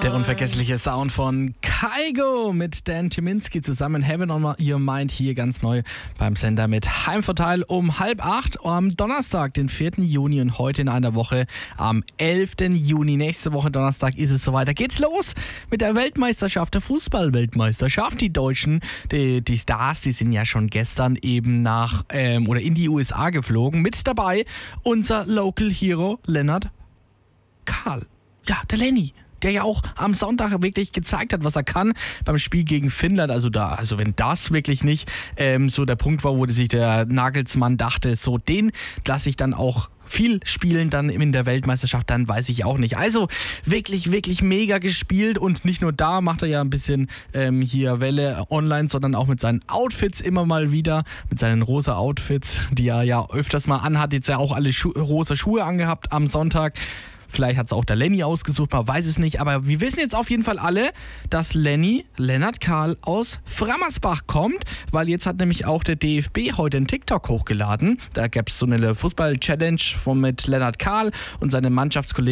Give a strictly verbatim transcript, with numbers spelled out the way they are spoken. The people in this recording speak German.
Der unvergessliche Sound von Kygo mit Dan Tyminski zusammen. Heaven on Your Mind hier ganz neu beim Sender mit Heimvorteil um halb acht am Donnerstag, den vierten Juni und heute in einer Woche am elften Juni. Nächste Woche Donnerstag ist es soweit. Da geht's los mit der Weltmeisterschaft, der Fußball-Weltmeisterschaft. Die Deutschen, die, die Stars, die sind ja schon gestern eben nach ähm, oder in die U S A geflogen. Mit dabei unser Local Hero Lennart Kahl. Ja, der Lenny. Der ja auch am Sonntag wirklich gezeigt hat, was er kann beim Spiel gegen Finnland. Also da, also wenn das wirklich nicht ähm, so der Punkt war, wo sich der Nagelsmann dachte, so den lasse ich dann auch viel spielen dann in der Weltmeisterschaft, dann weiß ich auch nicht. Also wirklich, wirklich mega gespielt und nicht nur da macht er ja ein bisschen ähm, hier Welle online, sondern auch mit seinen Outfits immer mal wieder, mit seinen rosa Outfits, die er ja öfters mal anhat. Jetzt ja auch alle Schu- rosa Schuhe angehabt am Sonntag. Vielleicht hat es auch der Lenny ausgesucht, man weiß es nicht. Aber wir wissen jetzt auf jeden Fall alle, dass Lenny, Lennart Kahl, aus Frammersbach kommt. Weil jetzt hat nämlich auch der D F B heute einen TikTok hochgeladen. Da gab es so eine Fußball-Challenge von mit Lennart Kahl und seinem Mannschaftskollegen